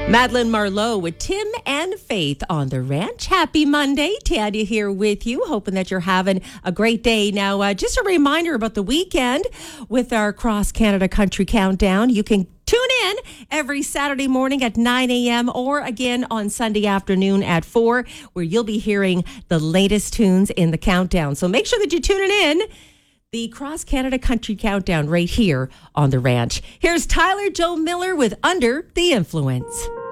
Madeline Marlowe with Tim and Faith on the ranch. Happy Monday. Tanya here with you, hoping that you're having a great day. Now, just a reminder about the weekend with our Cross Canada Country Countdown. You can tune in every Saturday morning at 9 a.m. or again on Sunday afternoon at 4, where you'll be hearing the latest tunes in the countdown. So make sure that you're tuning in. The Cross Canada Country Countdown right here on the ranch. Here's Tyler Joe Miller with Under the Influence.